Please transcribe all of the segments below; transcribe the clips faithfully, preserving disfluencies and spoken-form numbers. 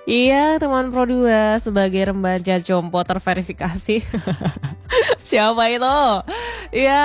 Iya, teman Pro dua sebagai remaja jompo terverifikasi. Siapa itu? Ya,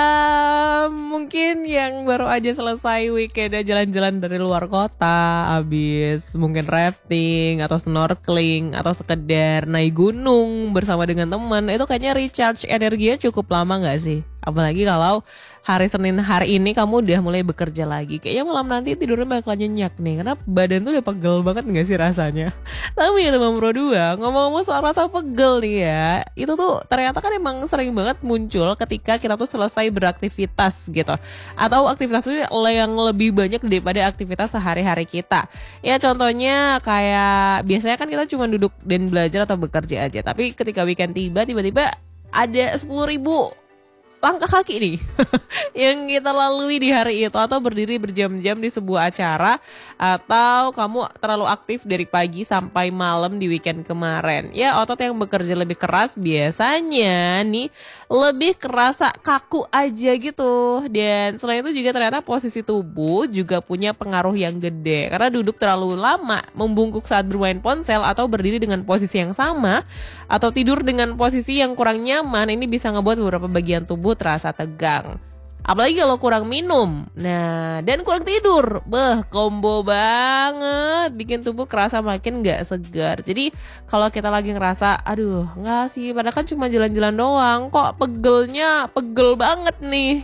mungkin yang baru aja selesai weekend jalan-jalan dari luar kota, habis mungkin rafting atau snorkeling atau sekedar naik gunung bersama dengan teman, itu kayaknya recharge energinya cukup lama nggak sih? Apalagi kalau hari Senin hari ini kamu udah mulai bekerja lagi, kayaknya malam nanti tidurnya bakal nyenyak nih, karena badan tuh udah pegel banget nggak sih rasanya? Tapi ya teman Pro dua, ngomong-ngomong soal rasa pegel nih ya, itu tuh ternyata kan emang sering banget muncul ketika kita tuh selesai beraktivitas gitu. Atau aktivitas itu yang lebih banyak daripada aktivitas sehari-hari kita. Ya contohnya kayak biasanya kan kita cuma duduk dan belajar atau bekerja aja. Tapi ketika weekend tiba, tiba-tiba ada sepuluh ribu langkah kaki nih yang kita lalui di hari itu, atau berdiri berjam-jam di sebuah acara, atau kamu terlalu aktif dari pagi sampai malam di weekend kemarin. Ya otot yang bekerja lebih keras biasanya nih lebih kerasa kaku aja gitu. Dan selain itu juga ternyata posisi tubuh juga punya pengaruh yang gede, karena duduk terlalu lama, membungkuk saat bermain ponsel, atau berdiri dengan posisi yang sama, atau tidur dengan posisi yang kurang nyaman, ini bisa ngebuat beberapa bagian tubuh terasa tegang. Apalagi kalau kurang minum, nah dan kurang tidur, beh combo banget, bikin tubuh kerasa makin gak segar. Jadi kalau kita lagi ngerasa, aduh nggak sih, padahal kan cuma jalan-jalan doang, kok pegelnya pegel banget nih.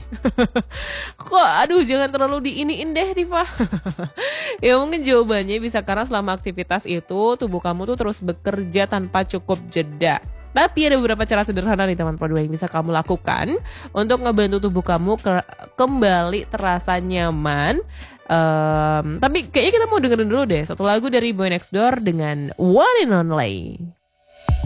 Kok aduh jangan terlalu diiniin deh Tifa. Ya mungkin jawabannya bisa karena selama aktivitas itu tubuh kamu tuh terus bekerja tanpa cukup jeda. Tapi ada beberapa cara sederhana nih teman Pro dua yang bisa kamu lakukan untuk ngebantu tubuh kamu ke- kembali terasa nyaman. Um, tapi kayaknya kita mau dengerin dulu deh satu lagu dari Boy Next Door dengan One and Only.